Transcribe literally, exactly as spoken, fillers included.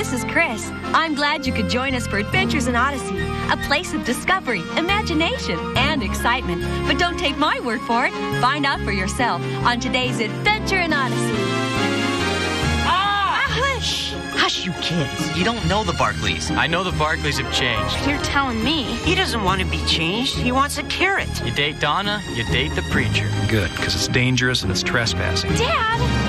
this is Chris. I'm glad you could join us for Adventures in Odyssey, a place of discovery, imagination, and excitement. But don't take my word for it. Find out for yourself on today's Adventure in Odyssey. Ah! Hush! Hush, you kids. You don't know the Barkleys. I know the Barkleys have changed. You're telling me. He doesn't want to be changed. He wants a carrot. You date Donna, you date the preacher. Good, because it's dangerous and it's trespassing. Dad!